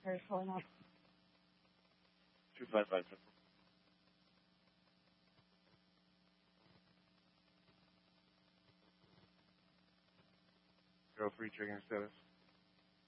military pulling up. 255 Central. Zero 3 triggering status.